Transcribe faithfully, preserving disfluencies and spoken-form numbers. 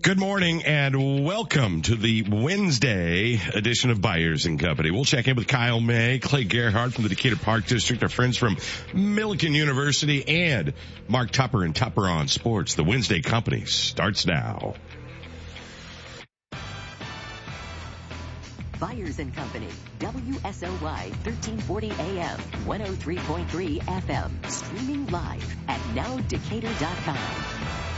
Good morning and welcome to the Wednesday edition of Byers and Company. We'll check in with Kyle May, Clay Gerhardt from the Decatur Park District, our friends from Millikan University, and Mark Tupper and Tupper on Sports. The Wednesday Company starts now. Byers and Company, W S O Y thirteen forty A M, one oh three point three F M, streaming live at now decatur dot com.